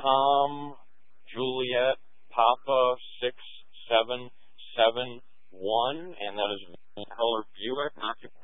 Tom Juliet Papa 6771, and that is color Buick,